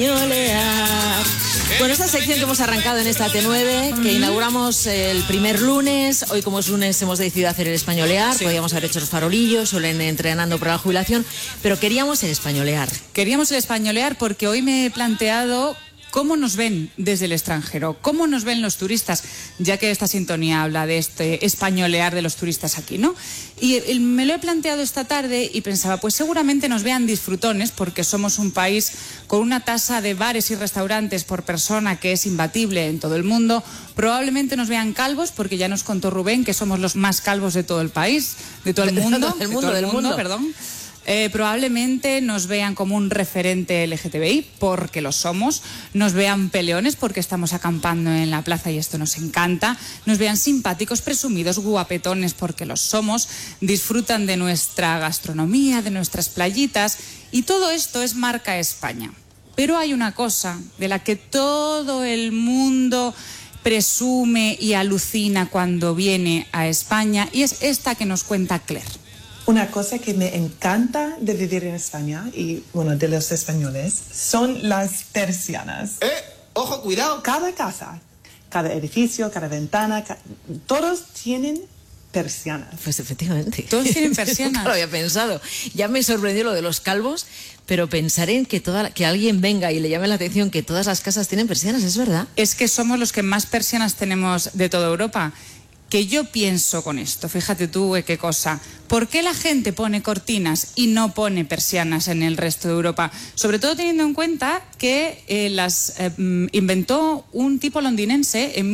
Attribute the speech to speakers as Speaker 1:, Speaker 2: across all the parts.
Speaker 1: Bueno, esta sección que hemos arrancado en esta T9, que inauguramos el primer lunes, hoy como es lunes hemos decidido hacer el españolear, podíamos haber hecho los farolillos, suelen entrenando para la jubilación, pero queríamos el españolear.
Speaker 2: Queríamos el españolear porque hoy me he planteado cómo nos ven desde el extranjero, cómo nos ven los turistas, ya que esta sintonía habla de este españolear de los turistas aquí, ¿no? Y me lo he planteado esta tarde y pensaba, pues seguramente nos vean disfrutones porque somos un país con una tasa de bares y restaurantes por persona que es imbatible en todo el mundo. Probablemente nos vean calvos porque ya nos contó Rubén que somos los más calvos de todo el país, de todo el mundo.
Speaker 1: del mundo.
Speaker 2: Perdón. Probablemente nos vean como un referente LGTBI, porque lo somos, nos vean peleones porque estamos acampando en la plaza y esto nos encanta, nos vean simpáticos, presumidos, guapetones porque lo somos, disfrutan de nuestra gastronomía, de nuestras playitas y todo esto es marca España. Pero hay una cosa de la que todo el mundo presume y alucina cuando viene a España y es esta que nos cuenta Claire.
Speaker 3: Una cosa que me encanta de vivir en España y, bueno, de los españoles, son las persianas.
Speaker 4: ¡Ojo, cuidado!
Speaker 3: Cada casa, cada edificio, cada ventana, todos tienen persianas.
Speaker 1: Pues efectivamente.
Speaker 2: Todos tienen persianas.
Speaker 1: Nunca lo había pensado. Ya me sorprendió lo de los calvos, pero pensar en que alguien venga y le llame la atención que todas las casas tienen persianas, ¿es verdad?
Speaker 2: Es que somos los que más persianas tenemos de toda Europa. Que yo pienso con esto, fíjate tú qué cosa. ¿Por qué la gente pone cortinas y no pone persianas en el resto de Europa? Sobre todo teniendo en cuenta que las inventó un tipo londinense en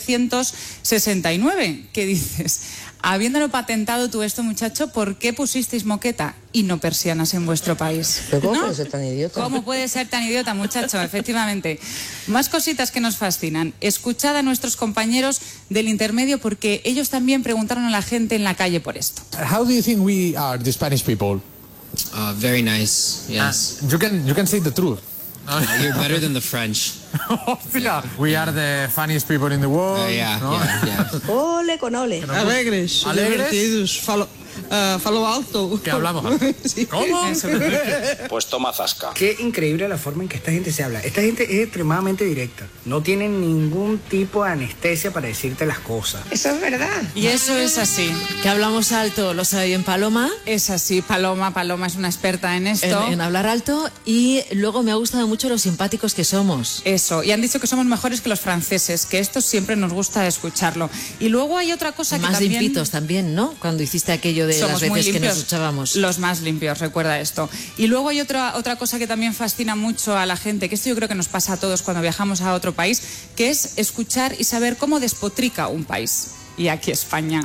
Speaker 2: 1769. ¿Qué dices? Habiéndolo patentado tú esto, muchacho, ¿por qué pusisteis moqueta y no persianas en vuestro país?
Speaker 5: ¿Pero cómo puede ser tan idiota?
Speaker 2: ¿Cómo puede ser tan idiota, muchacho? Efectivamente. Más cositas que nos fascinan. Escuchad a nuestros compañeros del intermedio porque ellos también preguntaron a la gente en la calle por esto.
Speaker 6: How do you think we are, the Spanish people?
Speaker 4: Very nice, yes.
Speaker 6: You can say the truth.
Speaker 4: You're better than the French.
Speaker 6: We are the funniest people in the world.
Speaker 4: Yeah.
Speaker 5: Ole con ole.
Speaker 7: Alegres, divertidos, falo alto.
Speaker 6: ¿Qué hablamos?
Speaker 7: Sí.
Speaker 6: ¿Cómo?
Speaker 8: Pues toma zasca.
Speaker 9: Qué increíble la forma en que esta gente se habla. Esta gente es extremadamente directa. No tienen ningún tipo de anestesia para decirte las cosas.
Speaker 5: Eso es verdad.
Speaker 2: Y eso es así.
Speaker 1: Que hablamos alto, lo sabe bien Paloma.
Speaker 2: Es así, Paloma es una experta en esto.
Speaker 1: En hablar alto, y luego me ha gustado mucho lo simpáticos que somos.
Speaker 2: Eso, y han dicho que somos mejores que los franceses, que esto siempre nos gusta escucharlo. Y luego hay otra cosa
Speaker 1: más
Speaker 2: que también...
Speaker 1: limpitos también, ¿no? Cuando hiciste aquello de
Speaker 2: somos
Speaker 1: las
Speaker 2: muy
Speaker 1: veces que
Speaker 2: limpios,
Speaker 1: nos duchábamos.
Speaker 2: Los más limpios, recuerda esto. Y luego hay otra cosa que también fascina mucho a la gente, que esto yo creo que nos pasa a todos cuando viajamos a otro país, que es escuchar y saber cómo despotrica un país. Y aquí España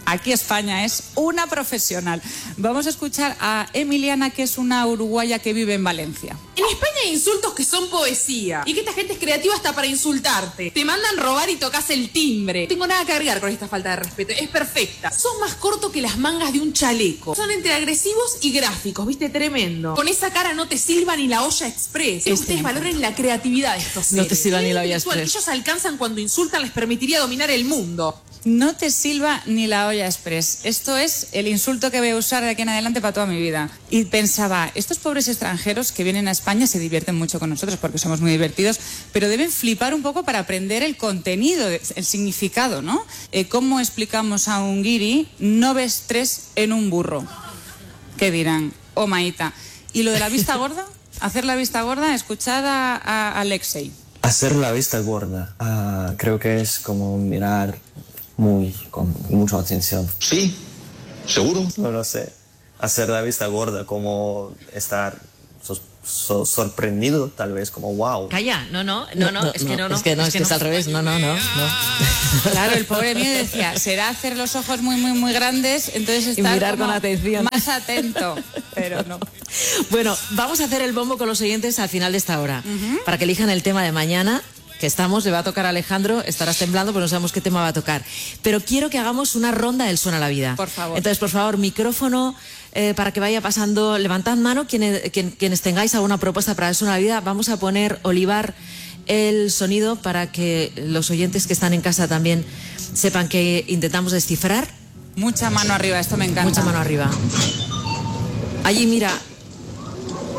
Speaker 2: es una profesional. Vamos a escuchar a Emiliana, que es una uruguaya que vive en Valencia.
Speaker 10: En España hay insultos que son poesía y que esta gente es creativa hasta para insultarte. Te mandan robar y tocas el timbre. No tengo nada que agregar con esta falta de respeto. Es perfecta. Son más cortos que las mangas de un chaleco. Son entre agresivos y gráficos, ¿viste? Tremendo. Con esa cara no te silba ni la olla express. Ustedes valoren la creatividad de estos seres.
Speaker 1: No te silba ni la olla express.
Speaker 10: Que ellos alcanzan cuando insultan les permitiría dominar el mundo.
Speaker 2: No te silba ni la olla express. Esto es el insulto que voy a usar de aquí en adelante para toda mi vida. Y pensaba, estos pobres extranjeros que vienen a España se divierten mucho con nosotros porque somos muy divertidos, pero deben flipar un poco para aprender el contenido, el significado, ¿no? ¿Cómo explicamos a un guiri, no ves tres en un burro? ¿Qué dirán? Oh, maíta. ¿Y lo de la vista gorda? Hacer la vista gorda, escuchad a Alexei.
Speaker 11: Hacer la vista gorda, creo que es como mirar con mucha atención.
Speaker 8: ¿Sí? ¿Seguro?
Speaker 11: No lo sé. Hacer la vista gorda, como estar sorprendido, tal vez, como wow.
Speaker 1: Calla, no, es que es al revés, no.
Speaker 2: Claro, el pobre mío decía, será hacer los ojos muy, muy, muy grandes, entonces estar
Speaker 1: y mirar con atención.
Speaker 2: Más atento, pero no.
Speaker 1: Bueno, vamos a hacer el bombo con los oyentes al final de esta hora, para que elijan el tema de mañana. Que le va a tocar a Alejandro, estarás temblando, pero no sabemos qué tema va a tocar. Pero quiero que hagamos una ronda del Suena la Vida.
Speaker 2: Por favor.
Speaker 1: Entonces, por favor, micrófono para que vaya pasando. Levantad mano quienes tengáis alguna propuesta para el Suena la Vida. Vamos a poner, Olivar, el sonido para que los oyentes que están en casa también sepan que intentamos descifrar.
Speaker 2: Mucha mano arriba, esto me encanta.
Speaker 1: Mucha mano arriba. Allí, mira.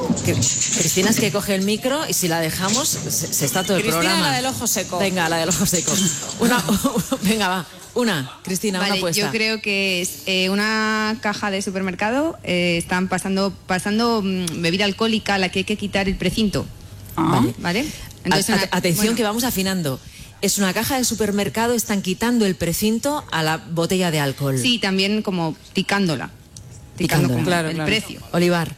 Speaker 1: Cristina es que coge el micro y si la dejamos se está todo el
Speaker 2: Cristina,
Speaker 1: programa.
Speaker 2: la del ojo seco.
Speaker 1: Venga, la del ojo seco. Venga, va. Cristina,
Speaker 12: vale,
Speaker 1: una apuesta.
Speaker 12: yo creo que es una caja de supermercado. Están pasando bebida alcohólica a la que hay que quitar el precinto. ¿Vale? Entonces,
Speaker 1: atención, que vamos afinando. Es una caja de supermercado, están quitando el precinto a la botella de alcohol.
Speaker 12: Sí, también como ticándola.
Speaker 1: Ticándola.
Speaker 12: Claro, el precio.
Speaker 1: Olivar.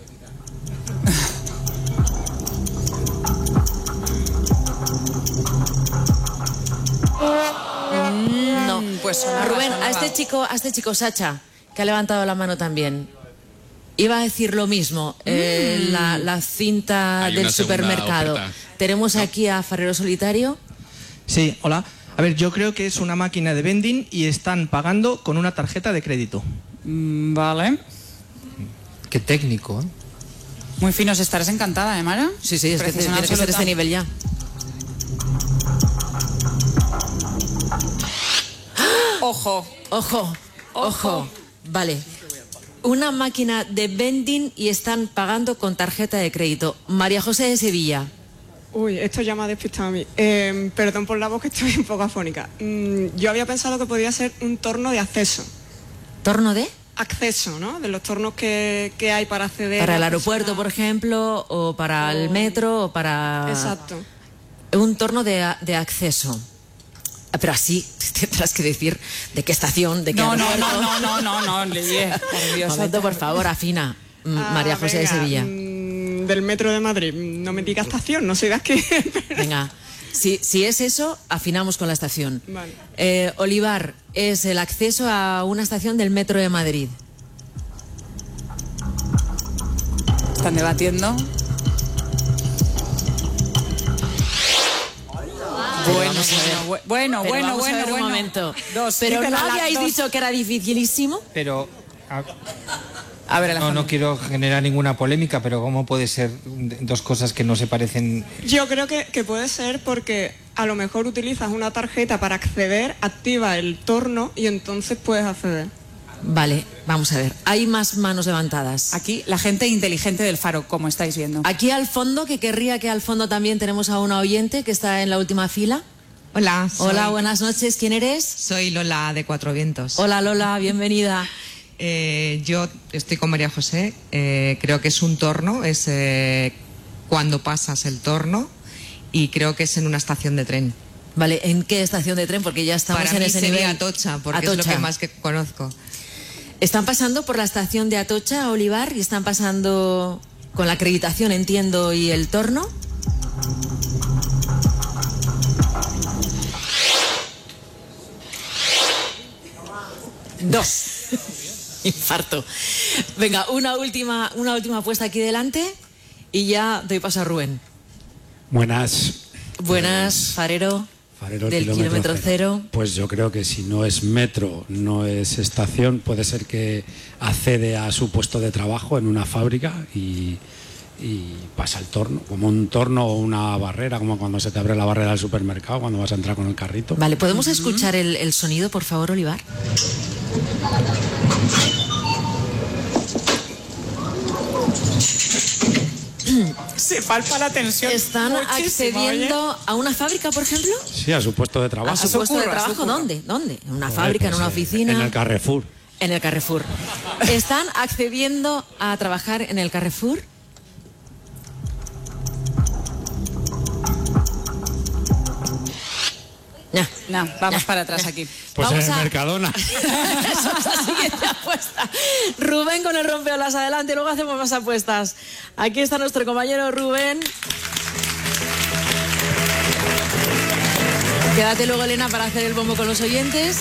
Speaker 1: No,
Speaker 2: pues
Speaker 1: Rubén, a este chico Sacha, que ha levantado la mano también, iba a decir lo mismo, la cinta
Speaker 13: Hay
Speaker 1: del
Speaker 13: una segunda
Speaker 1: supermercado.
Speaker 13: oferta.
Speaker 1: Tenemos aquí a Farero Solitario.
Speaker 14: Sí, hola. A ver, yo creo que es una máquina de vending y están pagando con una tarjeta de crédito.
Speaker 2: Vale.
Speaker 6: Qué técnico, ¿eh?
Speaker 2: Muy finos, estarás encantada, ¿eh, Mara?
Speaker 1: Sí, es que tiene que ser este nivel ya. Ojo. Vale. Una máquina de vending y están pagando con tarjeta de crédito. María José de Sevilla.
Speaker 7: Uy, esto ya me ha despistado a mí. Perdón por la voz, que estoy un poco afónica. Yo había pensado que podía ser un torno de acceso.
Speaker 1: ¿Torno de?
Speaker 7: Acceso, ¿no? De los tornos que hay para acceder.
Speaker 1: Para el
Speaker 7: a
Speaker 1: aeropuerto, por ejemplo, o para el metro, o para...
Speaker 7: Exacto.
Speaker 1: Un torno de acceso. Pero así tendrás que decir de qué estación, de qué aeropuerto.
Speaker 2: No, por Dios.
Speaker 1: Momento, por favor, afina. María José
Speaker 7: venga,
Speaker 1: de Sevilla.
Speaker 7: Del metro de Madrid. No me diga estación, no sé de qué.
Speaker 1: Venga, si es eso, afinamos con la estación.
Speaker 7: Vale.
Speaker 1: Olivar, es el acceso a una estación del metro de Madrid.
Speaker 2: Están debatiendo. Bueno.
Speaker 1: Un momento. Pero no habíais dicho que era dificilísimo.
Speaker 6: Pero...
Speaker 2: A ver,
Speaker 6: no quiero generar ninguna polémica, pero ¿cómo puede ser dos cosas que no se parecen?
Speaker 7: Yo creo que puede ser porque a lo mejor utilizas una tarjeta para acceder, activa el torno y entonces puedes acceder.
Speaker 1: Vale, vamos a ver. Hay más manos levantadas.
Speaker 2: Aquí la gente inteligente del Faro, como estáis viendo.
Speaker 1: Aquí al fondo, que querría que al fondo también tenemos a una oyente que está en la última fila.
Speaker 15: Hola.
Speaker 1: Hola, buenas noches. ¿Quién eres?
Speaker 15: Soy Lola de Cuatro Vientos.
Speaker 1: Hola Lola, bienvenida.
Speaker 15: Yo estoy con María José. Creo que es un torno, es cuando pasas el torno, y creo que es en una estación de tren.
Speaker 1: Vale, ¿en qué estación de tren? Porque ya estamos
Speaker 15: Para
Speaker 1: en
Speaker 15: mí
Speaker 1: ese
Speaker 15: sería
Speaker 1: nivel.
Speaker 15: Atocha, porque es lo que más que conozco.
Speaker 1: Están pasando por la estación de Atocha, Olivar, y están pasando con la acreditación, entiendo, y el torno. Dos. Infarto. Venga, una última apuesta aquí delante y ya doy paso a Rubén.
Speaker 16: Buenas,
Speaker 1: Farero.
Speaker 16: Farero
Speaker 1: del kilómetro cero.
Speaker 16: Pues yo creo que si no es metro, no es estación, puede ser que accede a su puesto de trabajo en una fábrica y pasa el torno, como un torno o una barrera, como cuando se te abre la barrera del supermercado, cuando vas a entrar con el carrito.
Speaker 1: Vale, ¿podemos escuchar el sonido, por favor, Olivar?
Speaker 2: Se palpa la tensión.
Speaker 1: ¿Están accediendo a una fábrica, por ejemplo?
Speaker 16: Sí, a su puesto de trabajo.
Speaker 1: ¿A su puesto de trabajo? ¿Dónde? ¿En una fábrica, en una oficina?
Speaker 16: En el Carrefour.
Speaker 1: En el Carrefour. ¿Están accediendo a trabajar en el Carrefour?
Speaker 2: No, vamos para atrás aquí.
Speaker 16: Pues
Speaker 1: Vamos
Speaker 16: en el
Speaker 1: a-
Speaker 16: Mercadona.
Speaker 1: Esa es la siguiente apuesta. Rubén con el rompeolas adelante, luego hacemos más apuestas. Aquí está nuestro compañero Rubén. Quédate luego, Elena, para hacer el bombo con los oyentes.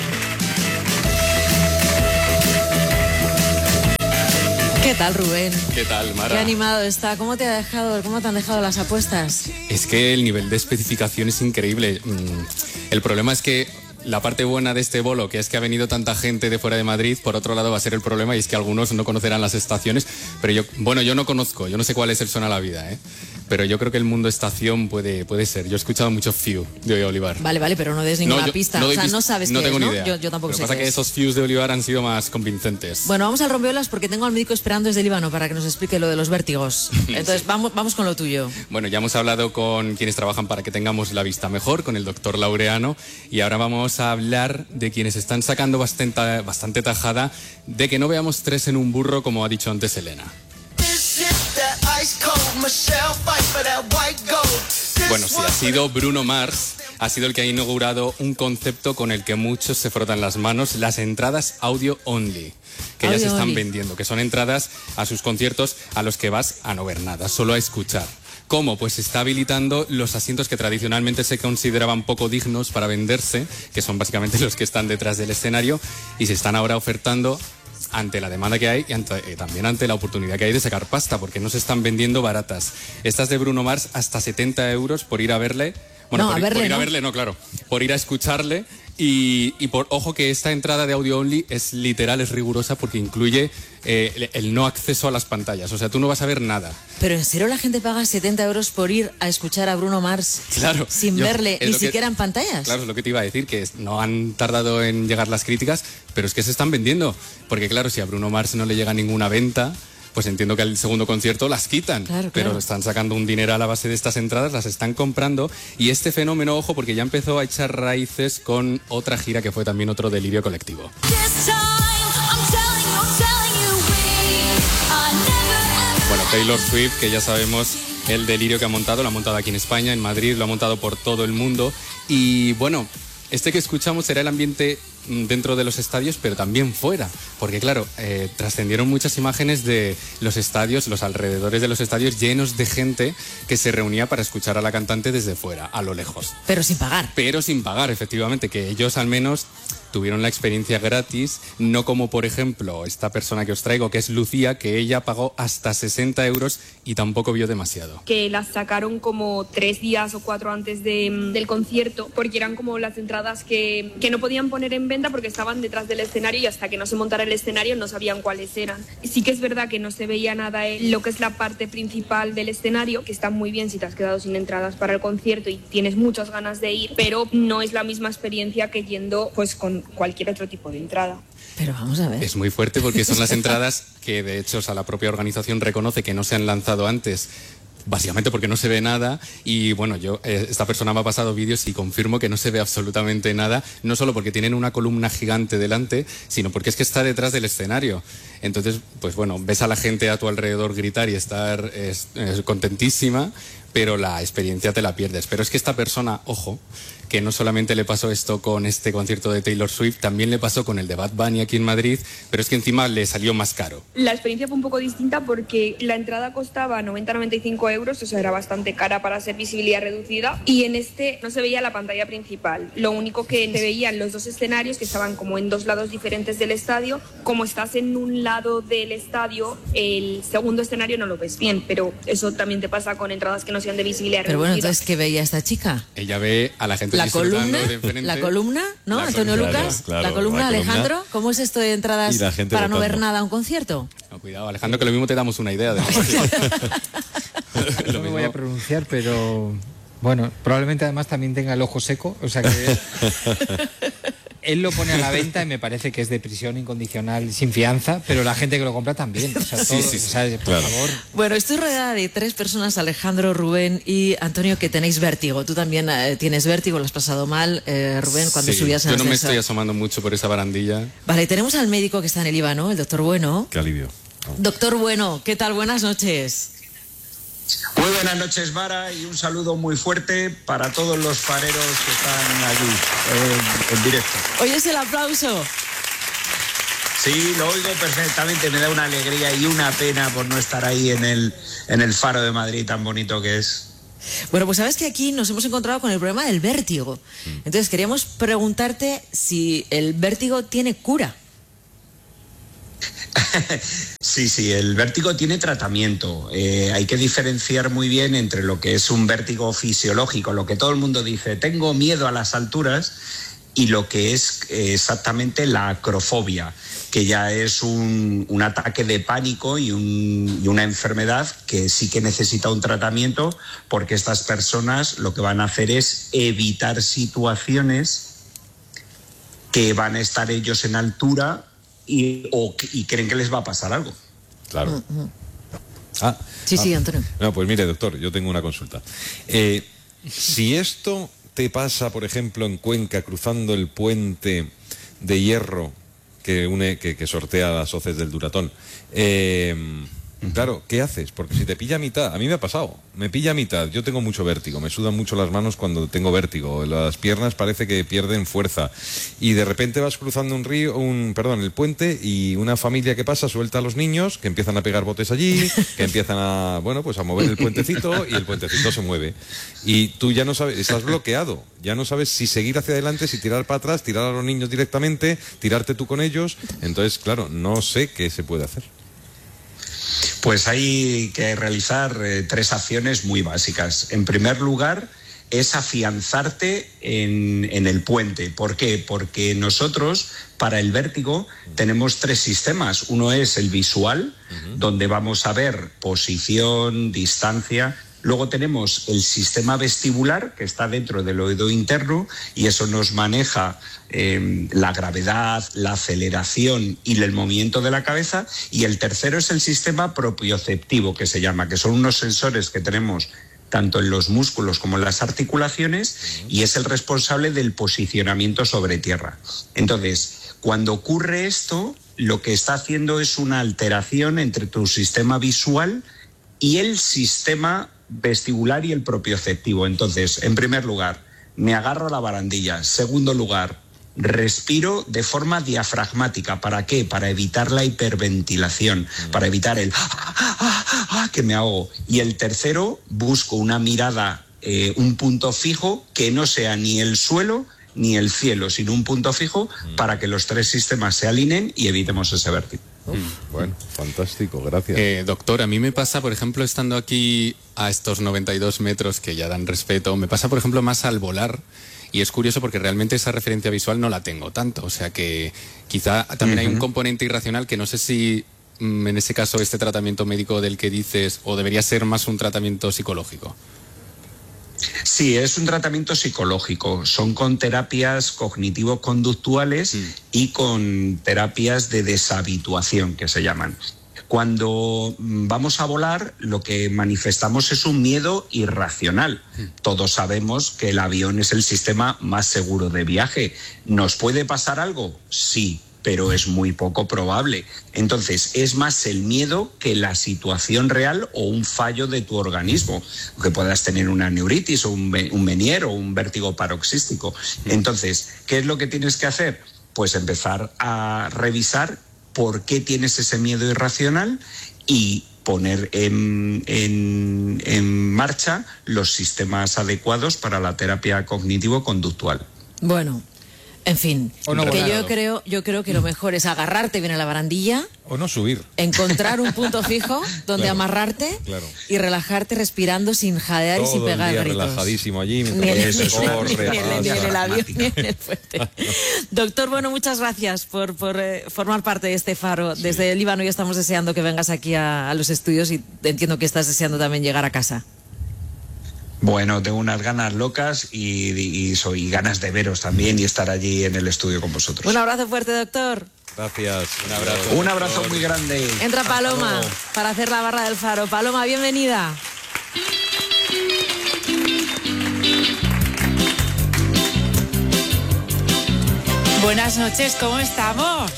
Speaker 1: ¿Qué tal, Rubén?
Speaker 13: ¿Qué tal, Mara?
Speaker 1: Qué animado está. ¿Cómo te han dejado las apuestas?
Speaker 13: Es que el nivel de especificación es increíble. El problema es que la parte buena de este bolo, que es que ha venido tanta gente de fuera de Madrid, por otro lado va a ser el problema, y es que algunos no conocerán las estaciones, pero yo no conozco, yo no sé cuál es el Suena la Vida, pero yo creo que el mundo estación puede ser. Yo he escuchado mucho Few de Olivar.
Speaker 1: Vale, pero no des ninguna pista. O sea, no sabes qué es, ¿no?
Speaker 13: No tengo ni idea.
Speaker 1: Yo tampoco sé.
Speaker 13: Lo que pasa es que esos Fews de Olivar han sido más convincentes.
Speaker 1: Bueno, vamos al rompeolas porque tengo al médico esperando desde Líbano para que nos explique lo de los vértigos. Entonces, sí. vamos con lo tuyo.
Speaker 13: Bueno, ya hemos hablado con quienes trabajan para que tengamos la vista mejor, con el doctor Laureano, y ahora vamos a hablar de quienes están sacando bastante tajada de que no veamos 3 en un burro, como ha dicho antes Elena. Bueno, sí, ha sido Bruno Mars, ha sido el que ha inaugurado un concepto con el que muchos se frotan las manos, las entradas audio only, que ya se están vendiendo, que son entradas a sus conciertos a los que vas a no ver nada, solo a escuchar. ¿Cómo? Pues está habilitando los asientos que tradicionalmente se consideraban poco dignos para venderse, que son básicamente los que están detrás del escenario, y se están ahora ofertando ante la demanda que hay y también ante la oportunidad que hay de sacar pasta, porque no se están vendiendo baratas. Estas de Bruno Mars, hasta 70 euros por ir a verle. Bueno, por ir a verle, no, claro. Por ir a escucharle. Y ojo que esta entrada de audio only es literal, es rigurosa, porque incluye el no acceso a las pantallas. O sea, tú no vas a ver nada.
Speaker 1: ¿Pero en serio la gente paga 70 euros por ir a escuchar a Bruno Mars sin verle ni siquiera en pantallas?
Speaker 13: Claro, es lo que te iba a decir, que no han tardado en llegar las críticas, pero es que se están vendiendo. Porque claro, si a Bruno Mars no le llega ninguna venta, pues entiendo que al segundo concierto las quitan, pero están sacando un dinero a la base de estas entradas, las están comprando, y este fenómeno, ojo, porque ya empezó a echar raíces con otra gira que fue también otro delirio colectivo. Bueno, Taylor Swift, que ya sabemos el delirio que ha montado, lo ha montado aquí en España, en Madrid, lo ha montado por todo el mundo, y bueno, este que escuchamos será el ambiente dentro de los estadios, pero también fuera, porque claro, trascendieron muchas imágenes de los estadios, los alrededores de los estadios llenos de gente que se reunía para escuchar a la cantante desde fuera, a lo lejos.
Speaker 1: Pero sin pagar.
Speaker 13: Pero sin pagar, efectivamente, que ellos al menos tuvieron la experiencia gratis, no como por ejemplo esta persona que os traigo, que es Lucía, que ella pagó hasta 60 euros y tampoco vio demasiado.
Speaker 17: Que las sacaron como 3 días o 4 antes del concierto, porque eran como las entradas que no podían poner en venta porque estaban detrás del escenario, y hasta que no se montara el escenario no sabían cuáles eran. Sí que es verdad que no se veía nada en lo que es la parte principal del escenario, que está muy bien si te has quedado sin entradas para el concierto y tienes muchas ganas de ir, pero no es la misma experiencia que yendo pues con cualquier otro tipo de entrada.
Speaker 1: Pero vamos a ver.
Speaker 13: Es muy fuerte porque son las entradas que de hecho la propia organización reconoce que no se han lanzado antes, básicamente porque no se ve nada, y bueno, esta persona me ha pasado vídeos y confirmo que no se ve absolutamente nada, no solo porque tienen una columna gigante delante, sino porque es que está detrás del escenario. Entonces, pues bueno, ves a la gente a tu alrededor gritar y estar contentísima, pero la experiencia te la pierdes. Pero es que esta persona, ojo, que no solamente le pasó esto con este concierto de Taylor Swift, también le pasó con el de Bad Bunny aquí en Madrid, pero es que encima le salió más caro.
Speaker 17: La experiencia fue un poco distinta porque la entrada costaba 90-95 euros, o sea, era bastante cara para ser visibilidad reducida, y en este no se veía la pantalla principal. Lo único que se veían los dos escenarios, que estaban como en 2 lados diferentes del estadio. Como estás en un lado del estadio, el segundo escenario no lo ves bien, pero eso también te pasa con entradas que no sean de visibilidad reducida.
Speaker 1: Pero bueno, entonces, ¿qué veía esta chica?
Speaker 13: Ella ve a la gente
Speaker 1: la
Speaker 13: columna, de frente.
Speaker 1: La columna, ¿no? Antonio Lucas, claro, la columna, Alejandro. ¿Cómo es esto de entradas para no ver nada a un concierto?
Speaker 13: No, cuidado, Alejandro, que lo mismo te damos una idea.
Speaker 6: No me voy a pronunciar, pero bueno, probablemente además también tenga el ojo seco, o sea que él lo pone a la venta y me parece que es de prisión incondicional sin fianza, pero la gente que lo compra también. O sea, todo,
Speaker 13: sí.
Speaker 6: O sea, por favor.
Speaker 1: Bueno, estoy rodeada de 3 personas, Alejandro, Rubén y Antonio, que tenéis vértigo. Tú también tienes vértigo, lo has pasado mal, Rubén, cuando subías en el
Speaker 13: ascensor. Yo no me estoy asomando mucho por esa barandilla.
Speaker 1: Vale, tenemos al médico que está en el IVA, ¿no? El doctor Bueno.
Speaker 18: Qué alivio.
Speaker 1: Doctor Bueno, ¿qué tal? Buenas noches.
Speaker 19: Muy buenas noches, Mara, y un saludo muy fuerte para todos los fareros que están allí en directo.
Speaker 1: ¿Oyes el aplauso?
Speaker 19: Sí, lo oigo perfectamente, me da una alegría y una pena por no estar ahí en el Faro de Madrid tan bonito que es.
Speaker 1: Bueno, pues sabes que aquí nos hemos encontrado con el problema del vértigo. Entonces queríamos preguntarte si el vértigo tiene cura.
Speaker 19: Sí, el vértigo tiene tratamiento. Hay que diferenciar muy bien entre lo que es un vértigo fisiológico, lo que todo el mundo dice, tengo miedo a las alturas, y lo que es exactamente la acrofobia, que ya es un ataque de pánico y una enfermedad que sí que necesita un tratamiento, porque estas personas lo que van a hacer es evitar situaciones que van a estar ellos en altura y creen que les va a pasar algo.
Speaker 18: Claro.
Speaker 1: Sí, Antonio.
Speaker 18: No, pues mire, doctor, yo tengo una consulta. Si esto te pasa, por ejemplo, en Cuenca, cruzando el puente de hierro que sortea las hoces del Duratón, claro, ¿qué haces? Porque si te pilla a mitad, a mí me ha pasado, me pilla a mitad, yo tengo mucho vértigo, me sudan mucho las manos cuando tengo vértigo, las piernas parece que pierden fuerza, y de repente vas cruzando el puente, y una familia que pasa suelta a los niños, que empiezan a pegar botes allí, que empiezan a mover el puentecito, y el puentecito se mueve, y tú ya no sabes, estás bloqueado, ya no sabes si seguir hacia adelante, si tirar para atrás, tirar a los niños directamente, tirarte tú con ellos, entonces claro, no sé qué se puede hacer.
Speaker 19: Pues hay que realizar 3 acciones muy básicas. En primer lugar, es afianzarte en el puente. ¿Por qué? Porque nosotros, para el vértigo, tenemos 3 sistemas. Uno es el visual, donde vamos a ver posición, distancia. Luego tenemos el sistema vestibular, que está dentro del oído interno, y eso nos maneja la gravedad, la aceleración y el movimiento de la cabeza. Y el tercero es el sistema propioceptivo, que se llama, que son unos sensores que tenemos tanto en los músculos como en las articulaciones, y es el responsable del posicionamiento sobre tierra. Entonces, cuando ocurre esto, lo que está haciendo es una alteración entre tu sistema visual y el sistema vestibular y el propioceptivo. Entonces, en primer lugar, me agarro a la barandilla. Segundo lugar, respiro de forma diafragmática. ¿Para qué? Para evitar la hiperventilación, para evitar el que me ahogo. Y el tercero, busco una mirada, un punto fijo, que no sea ni el suelo ni el cielo, sino un punto fijo, para que los 3 sistemas se alineen y evitemos ese vértigo.
Speaker 18: Bueno, fantástico, gracias.
Speaker 13: Doctor, a mí me pasa, por ejemplo, estando aquí a estos 92 metros que ya dan respeto, me pasa, por ejemplo, más al volar, y es curioso porque realmente esa referencia visual no la tengo tanto, o sea que quizá también hay un componente irracional que no sé si en ese caso este tratamiento médico del que dices, o debería ser más un tratamiento psicológico.
Speaker 19: Sí, es un tratamiento psicológico. Son con terapias cognitivo-conductuales y con terapias de deshabituación, que se llaman. Cuando vamos a volar, lo que manifestamos es un miedo irracional. Todos sabemos que el avión es el sistema más seguro de viaje. ¿Nos puede pasar algo? Sí, pero es muy poco probable. Entonces, es más el miedo que la situación real o un fallo de tu organismo, que puedas tener una neuritis o un Menier o un vértigo paroxístico. Entonces, ¿qué es lo que tienes que hacer? Pues empezar a revisar por qué tienes ese miedo irracional y poner en marcha los sistemas adecuados para la terapia cognitivo-conductual.
Speaker 1: Bueno, en fin, que yo creo que lo mejor es agarrarte bien a la barandilla.
Speaker 18: O no subir.
Speaker 1: Encontrar un punto fijo donde amarrarte y relajarte respirando sin jadear y sin pegar gritos.
Speaker 18: Relajadísimo allí,
Speaker 1: ni en el avión ni en el puente. Doctor, bueno, muchas gracias por formar parte de este faro. Desde el Líbano ya estamos deseando que vengas aquí a los estudios y entiendo que estás deseando también llegar a casa.
Speaker 19: Bueno, tengo unas ganas locas y ganas de veros también y estar allí en el estudio con vosotros.
Speaker 1: Un abrazo fuerte, doctor.
Speaker 18: Gracias.
Speaker 19: Un abrazo muy grande.
Speaker 1: Entra Paloma para hacer la barra del faro. Paloma, bienvenida.
Speaker 20: Buenas noches, ¿cómo estamos?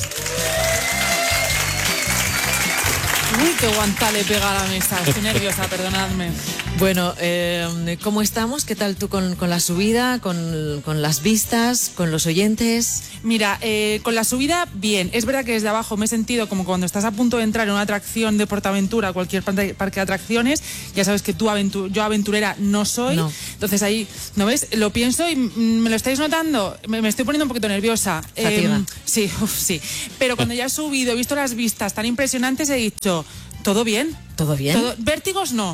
Speaker 20: Uy, qué guanta le pega a la mesa. Estoy nerviosa, perdonadme.
Speaker 1: Bueno, ¿cómo estamos? ¿Qué tal tú con la subida, con las vistas, con los oyentes?
Speaker 20: Mira, con la subida, bien. Es verdad que desde abajo me he sentido como cuando estás a punto de entrar en una atracción de PortAventura, cualquier parque de atracciones. Ya sabes que yo aventurera no soy. No. Entonces ahí, ¿no ves? Lo pienso y me lo estáis notando. Me estoy poniendo un poquito nerviosa. Sí. Pero cuando ya he subido, he visto las vistas tan impresionantes, he dicho, ¿todo bien?
Speaker 1: ¿Todo bien?
Speaker 20: Vértigos no.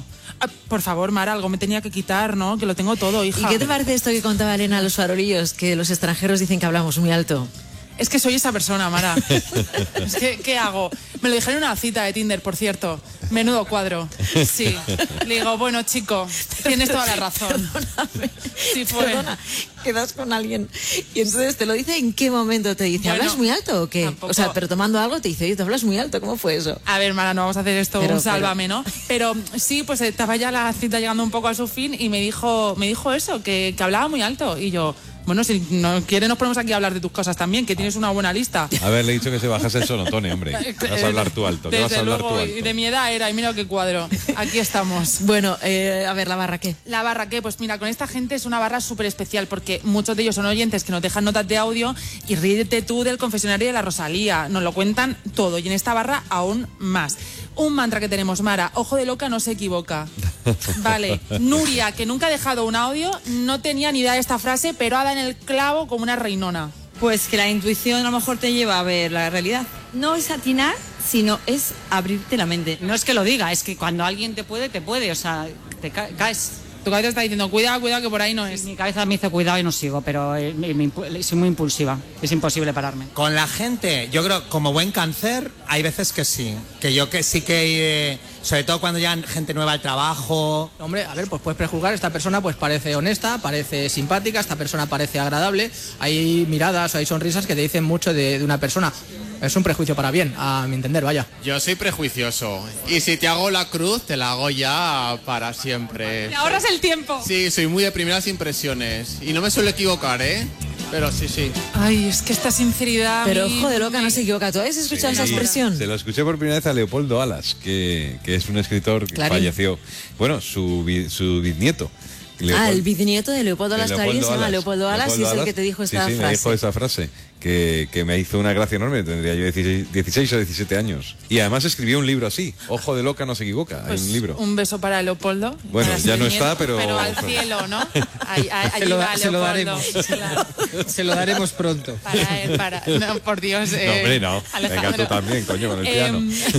Speaker 20: Por favor, Mara, algo me tenía que quitar, ¿no? Que lo tengo todo, hija.
Speaker 1: ¿Y qué te parece esto que contaba Elena a los farolillos? Que los extranjeros dicen que hablamos muy alto.
Speaker 20: Es que soy esa persona, Mara. Es que, ¿qué hago? Me lo dijeron en una cita de Tinder, por cierto. Menudo cuadro. Sí. Le digo, bueno, chico, tienes toda la razón.
Speaker 1: Perdóname.
Speaker 20: Sí fue.
Speaker 1: Perdona, quedas con alguien y entonces te lo dice, ¿en qué momento te dice?
Speaker 20: Bueno,
Speaker 1: ¿Hablas muy alto o qué?
Speaker 20: tampoco.
Speaker 1: O sea, pero tomando algo te dice, oye, ¿te hablas muy alto? ¿Cómo fue eso?
Speaker 20: A ver, Mara, no vamos a hacer esto un sálvame, ¿no? Pero sí, pues estaba ya la cita llegando un poco a su fin y me dijo eso, que hablaba muy alto. Y yo, bueno, si no quiere nos ponemos aquí a hablar de tus cosas también, que tienes una buena lista.
Speaker 18: Haberle dicho que se bajase el sonotone, hombre. Vas a hablar tú alto, que vas a hablar tú alto.
Speaker 20: Y de mi edad era, y mira qué cuadro. Aquí estamos.
Speaker 1: Bueno, a ver, ¿la barra qué?
Speaker 20: La barra qué, pues mira, con esta gente es una barra súper especial porque muchos de ellos son oyentes que nos dejan notas de audio y ríete tú del confesionario de la Rosalía. Nos lo cuentan todo y en esta barra aún más. Un mantra que tenemos, Mara, ojo de loca no se equivoca. Vale, Nuria, que nunca ha dejado un audio, no tenía ni idea de esta frase, pero ha dado en el clavo como una reinona.
Speaker 21: Pues que la intuición a lo mejor te lleva a ver la realidad. No es atinar, sino es abrirte la mente.
Speaker 22: No es que lo diga, es que cuando alguien te puede, o sea, te caes.
Speaker 20: Tu cabeza está diciendo, cuidado, que por ahí no es.
Speaker 22: Mi cabeza me dice cuidado y no sigo, pero soy muy impulsiva, es imposible pararme.
Speaker 23: Con la gente, yo creo, como buen cáncer, hay veces que sí, sobre todo cuando llegan gente nueva al trabajo.
Speaker 14: Hombre, a ver, pues puedes prejuzgar, esta persona pues parece honesta, parece simpática, esta persona parece agradable, hay miradas o hay sonrisas que te dicen mucho de una persona. Es un prejuicio para bien, a mi entender, vaya.
Speaker 24: Yo soy prejuicioso. Y si te hago la cruz, te la hago ya para siempre.
Speaker 20: Te ahorras el tiempo.
Speaker 24: Sí, soy muy de primeras impresiones. Y no me suelo equivocar, ¿eh? Pero sí.
Speaker 20: Ay, es que esta sinceridad...
Speaker 1: Pero ojo de loca no se equivoca. ¿Tú habéis escuchado esa expresión?
Speaker 18: Se lo escuché por primera vez a Leopoldo Alas, que es un escritor que falleció. Bueno, su bisnieto.
Speaker 1: El bisnieto de Leopoldo Alas Clarín se llama Leopoldo Alas y es el que te dijo esta frase.
Speaker 18: Sí, me dijo esa frase, que me hizo una gracia enorme, tendría yo 16 o 17 años. Y además escribió un libro así, Ojo de loca no se equivoca,
Speaker 20: pues
Speaker 18: hay un libro.
Speaker 20: Un beso para Leopoldo.
Speaker 18: Bueno,
Speaker 20: para
Speaker 18: ya no está, pero
Speaker 20: al cielo, ¿no?
Speaker 14: Se lo daremos. Se lo daremos pronto.
Speaker 20: No, por Dios.
Speaker 18: No, hombre, no.
Speaker 20: Alejandro.
Speaker 18: Venga, tú también, coño, con el piano.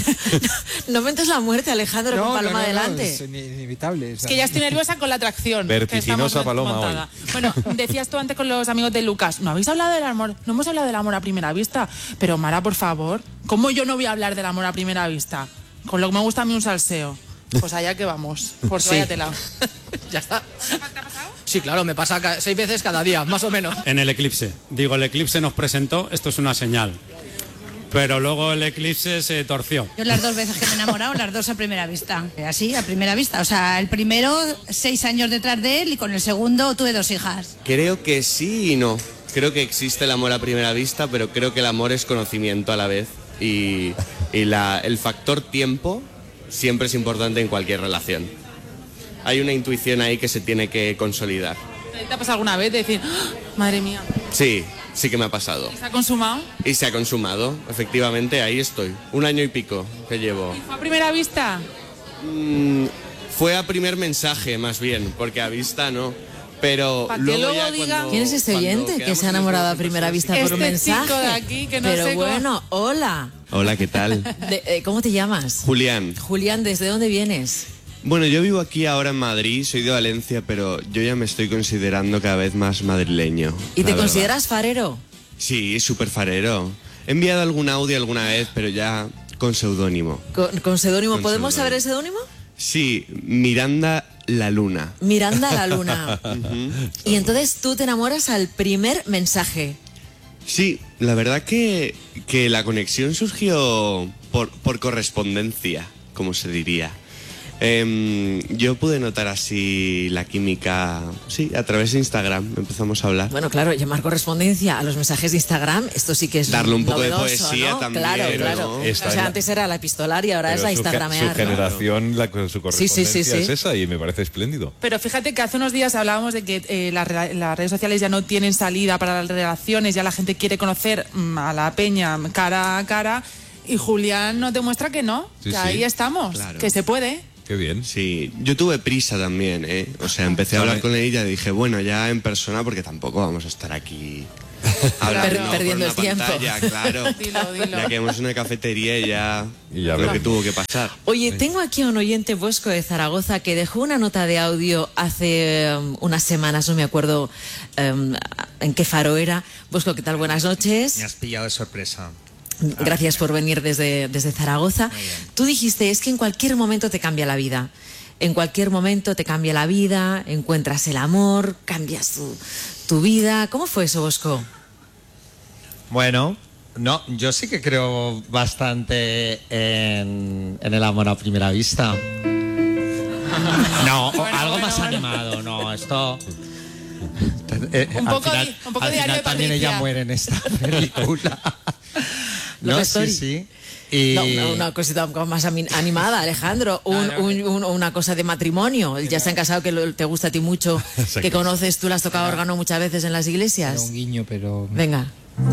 Speaker 1: No mentes la muerte, Alejandro, con Paloma adelante.
Speaker 14: Es inevitable.
Speaker 20: Es que ya estoy nerviosa con la atracción.
Speaker 18: Vertiginosa Paloma
Speaker 20: montada. Hoy. Bueno, decías tú antes con los amigos de Lucas, ¿no habéis hablado del amor? No hemos hablado del amor a primera vista. Pero Mara, por favor, ¿cómo yo no voy a hablar del amor a primera vista? Con lo que me gusta a mí un salseo. Pues allá que vamos, por si vaya tela.
Speaker 14: Ya está. ¿Te ha pasado? Sí, claro, me pasa 6 veces cada día, más o menos.
Speaker 16: En el eclipse. Digo, el eclipse nos presentó, esto es una señal. Pero luego el eclipse se torció.
Speaker 21: Yo las 2 veces que me he enamorado, las 2 a primera vista. Así, a primera vista. O sea, el primero, 6 años detrás de él y con el segundo tuve 2 hijas.
Speaker 25: Creo que sí y no. Creo que existe el amor a primera vista, pero creo que el amor es conocimiento a la vez. Y el factor tiempo siempre es importante en cualquier relación. Hay una intuición ahí que se tiene que consolidar.
Speaker 20: ¿Te ha pasado alguna vez de decir, ¡oh, madre mía?
Speaker 25: Sí que me ha pasado.
Speaker 20: ¿Y se ha consumado?
Speaker 25: Y se ha consumado, efectivamente, ahí estoy. 1 año y pico que llevo.
Speaker 20: ¿Y fue a primera vista?
Speaker 25: Fue a primer mensaje, más bien, porque a vista no. Pero luego ya cuando...
Speaker 1: ¿Quién es este oyente que se ha enamorado a primera vista por un mensaje?
Speaker 20: Chico de aquí, que no
Speaker 1: Pero
Speaker 20: sé
Speaker 1: bueno, hola.
Speaker 25: Hola, ¿qué tal?
Speaker 1: ¿Cómo te llamas?
Speaker 25: Julián.
Speaker 1: Julián, ¿desde dónde vienes?
Speaker 25: Bueno, yo vivo aquí ahora en Madrid, soy de Valencia, pero yo ya me estoy considerando cada vez más madrileño.
Speaker 1: ¿Y te consideras farero?
Speaker 25: Sí, súper farero. He enviado algún audio alguna vez, pero ya con seudónimo.
Speaker 1: ¿Con seudónimo? ¿Podemos saber el seudónimo?
Speaker 25: Sí, Miranda la Luna.
Speaker 1: Miranda la Luna. Y entonces tú te enamoras al primer mensaje.
Speaker 25: Sí, la verdad que la conexión surgió por correspondencia, como se diría. Yo pude notar así la química, sí, a través de Instagram empezamos a hablar.
Speaker 1: Bueno, claro, llamar correspondencia a los mensajes de Instagram, esto sí que es
Speaker 25: darle un poco
Speaker 1: novedoso,
Speaker 25: de poesía,
Speaker 1: ¿no?
Speaker 25: también.
Speaker 1: Claro.
Speaker 25: ¿no?
Speaker 1: O sea, antes era la epistolar y ahora es la instagramear.
Speaker 18: Su generación, su correspondencia
Speaker 1: sí.
Speaker 18: es esa y me parece espléndido.
Speaker 20: Pero fíjate que hace unos días hablábamos de que las redes sociales ya no tienen salida para las relaciones, ya la gente quiere conocer a la peña cara a cara y Julián nos demuestra que no, que ahí estamos, que se puede.
Speaker 18: Qué bien.
Speaker 25: Sí, yo tuve prisa también, ¿eh? O sea, empecé a hablar con ella y dije, bueno, ya en persona porque tampoco vamos a estar aquí
Speaker 1: perdiendo el tiempo.
Speaker 25: Pantalla, claro.
Speaker 20: Dilo.
Speaker 25: Ya que hemos en una cafetería y ya lo que tuvo que pasar.
Speaker 1: Oye, tengo aquí a un oyente Bosco de Zaragoza que dejó una nota de audio hace unas semanas, no me acuerdo en qué faro era. Bosco, ¿qué tal? Buenas noches.
Speaker 23: Me has pillado de sorpresa.
Speaker 1: Gracias por venir desde Zaragoza. Tú dijiste, es que en cualquier momento te cambia la vida. En cualquier momento te cambia la vida, encuentras el amor, cambias tu vida. ¿Cómo fue eso, Bosco?
Speaker 23: Bueno, no, yo sí que creo bastante en el amor a primera vista. No, algo más animado, no, esto...
Speaker 20: Un poco
Speaker 23: al
Speaker 20: diario
Speaker 23: final
Speaker 20: de
Speaker 23: también
Speaker 20: Patricia.
Speaker 23: ella muere en esta película. No, sí. Y...
Speaker 1: No, una cosita más animada, Alejandro. Una cosa de matrimonio. Ya se han casado, que te gusta a ti mucho, que conoces, tú le has tocado órgano muchas veces en las iglesias.
Speaker 6: Era un guiño, pero...
Speaker 1: Venga.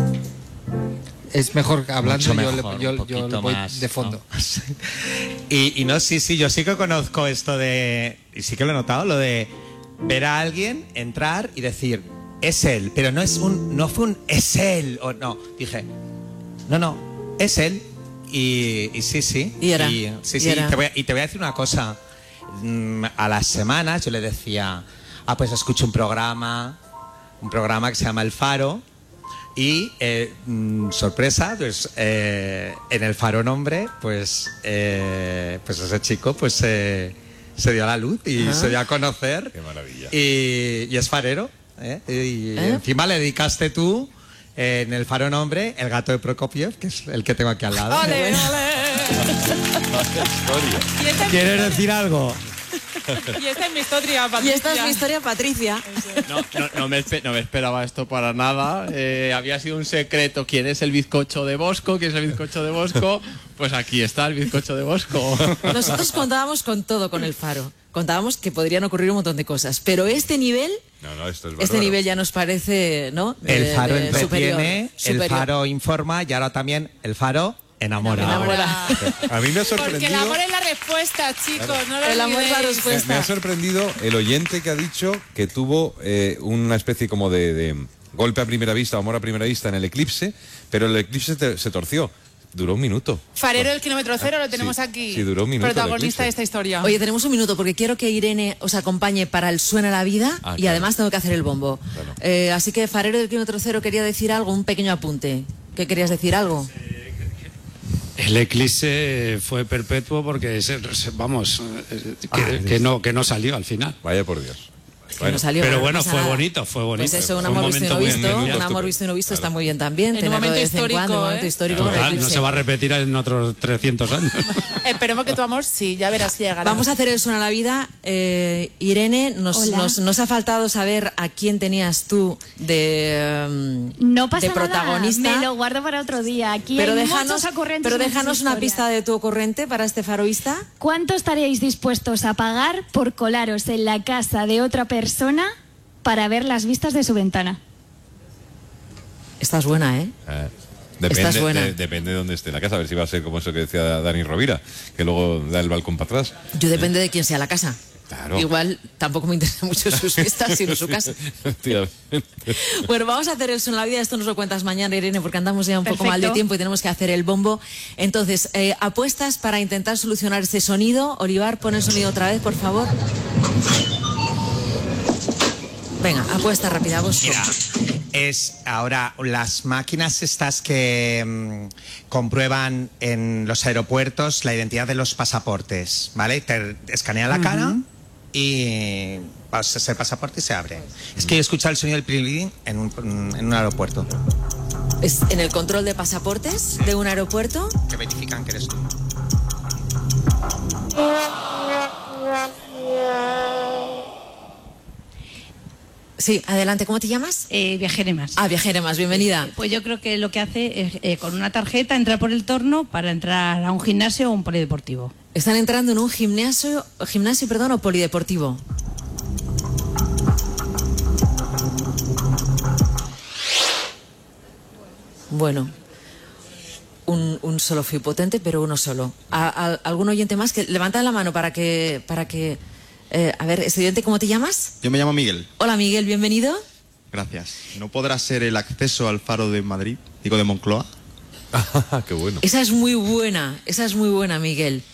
Speaker 6: Es mejor hablando,
Speaker 23: mejor,
Speaker 6: yo
Speaker 23: poquito
Speaker 6: voy
Speaker 23: más,
Speaker 6: de fondo.
Speaker 23: ¿no? Y no, sí, yo sí que conozco esto de... Y sí que lo he notado, lo de ver a alguien entrar y decir, es él, pero no fue un es él, o no, dije, no, es él. Y sí.
Speaker 1: Y era.
Speaker 23: Sí. Te voy a decir una cosa. A las semanas yo le decía, pues escucho un programa que se llama El Faro. Y sorpresa, pues en El Faro Nombre, pues ese chico pues se dio a la luz y se dio a conocer.
Speaker 18: Qué maravilla.
Speaker 23: Y es farero. Y encima le dedicaste tú, en El Faro Nombre, El gato de Prokofiev, que es el que tengo aquí al lado.
Speaker 20: ¡Ole!
Speaker 23: ¿Quieres decir algo?
Speaker 20: Y esta es mi historia, Patricia.
Speaker 1: Y esta es mi historia, Patricia.
Speaker 24: No me esperaba esto para nada. Había sido un secreto. ¿Quién es el bizcocho de Bosco? Pues aquí está el bizcocho de Bosco.
Speaker 1: Nosotros contábamos con todo con El Faro. Contábamos que podrían ocurrir un montón de cosas. Pero este nivel...
Speaker 18: No, esto es
Speaker 1: este nivel ya nos parece, ¿no?
Speaker 23: El Faro
Speaker 1: superior.
Speaker 23: entretiene, El Faro informa y ahora también El Faro enamora.
Speaker 18: A mí me ha sorprendido...
Speaker 20: Porque el amor es la respuesta, chicos.
Speaker 18: Claro.
Speaker 20: No lo
Speaker 1: El amor es la
Speaker 20: olvidéis.
Speaker 1: respuesta.
Speaker 18: Me ha sorprendido el oyente que ha dicho que tuvo una especie como de golpe a primera vista, amor a primera vista en el eclipse, pero el eclipse se torció. Duró un minuto.
Speaker 20: Farero del kilómetro cero, lo tenemos aquí.
Speaker 18: Sí, duró un minuto.
Speaker 20: Protagonista de esta historia.
Speaker 1: Oye, tenemos un minuto porque quiero que Irene os acompañe para el Suena la Vida y
Speaker 18: claro.
Speaker 1: además tengo que hacer el bombo.
Speaker 18: Claro.
Speaker 1: Así que Farero del kilómetro cero quería decir algo, un pequeño apunte. ¿Qué querías decir? ¿Algo?
Speaker 16: El eclipse fue perpetuo porque, que no salió al final.
Speaker 18: Vaya por Dios.
Speaker 1: Bueno, salió,
Speaker 16: pero
Speaker 1: no
Speaker 16: bueno,
Speaker 1: pasa
Speaker 16: fue
Speaker 1: nada.
Speaker 16: bonito, fue bonito.
Speaker 1: Pues eso, un
Speaker 16: Fue un
Speaker 1: amor visto y no
Speaker 16: momento
Speaker 1: visto,
Speaker 16: muy
Speaker 1: un amor visto y no visto está muy bien también.
Speaker 20: En un
Speaker 1: tenerlo
Speaker 20: momento
Speaker 1: de vez en
Speaker 20: histórico,
Speaker 1: cuando, un momento histórico. con el
Speaker 16: Total, no
Speaker 1: eclipse.
Speaker 16: se va a repetir en otros 300 años.
Speaker 20: Esperemos que tu amor sí, ya verás si llegará.
Speaker 1: Vamos a hacer el Suena la Vida. Irene, nos ha faltado saber a quién tenías tú
Speaker 3: No pasa
Speaker 1: de protagonista.
Speaker 3: nada, me lo guardo para otro día. Aquí
Speaker 1: Pero
Speaker 3: hay
Speaker 1: déjanos,
Speaker 3: muchos ocurrentes.
Speaker 1: pero
Speaker 3: y muchas
Speaker 1: déjanos una
Speaker 3: historias.
Speaker 1: pista de tu ocurrente para este faroísta.
Speaker 3: ¿Cuánto estaríais dispuestos a pagar por colaros en la casa de otra persona para ver las vistas de su ventana?
Speaker 1: Esta es buena, ¿eh?
Speaker 18: Depende,
Speaker 1: Esta es buena.
Speaker 18: depende de dónde esté la casa, a ver si va a ser como eso que decía Dani Rovira, que luego da el balcón para atrás.
Speaker 1: Yo depende de quién sea la casa.
Speaker 18: Claro.
Speaker 1: Igual tampoco me interesa mucho sus vistas, sino su casa. Bueno, vamos a hacer el Suena la Vida. Esto nos lo cuentas mañana, Irene, porque andamos ya un poco mal de tiempo y tenemos que hacer el bombo. Entonces, apuestas para intentar solucionar ese sonido. Olivar, pon el sonido otra vez, por favor. Venga, apuesta rápida, vos.
Speaker 23: Mira, es ahora las máquinas estas que comprueban en los aeropuertos la identidad de los pasaportes, ¿vale? Te escanean la cara y pasas el pasaporte y se abre. Es que yo he escuchado el sonido del pilín en un aeropuerto.
Speaker 1: ¿Es en el control de pasaportes de un aeropuerto?
Speaker 23: Que verifican que eres tú.
Speaker 1: Sí, adelante, ¿cómo te llamas?
Speaker 21: Viajeremas.
Speaker 1: Viajeremas, bienvenida.
Speaker 21: Pues yo creo que lo que hace es con una tarjeta entrar por el torno para entrar a un gimnasio o un polideportivo.
Speaker 1: Están entrando en un gimnasio o polideportivo. Bueno, un solo fui potente, pero uno solo. ¿Algún oyente más? Que levanta la mano para que a ver, estudiante, ¿cómo te llamas?
Speaker 4: Yo me llamo Miguel.
Speaker 1: Hola, Miguel, bienvenido.
Speaker 4: Gracias. ¿No podrá ser el acceso al faro de Madrid, digo de Moncloa?
Speaker 18: Qué bueno.
Speaker 1: Esa es muy buena, Miguel.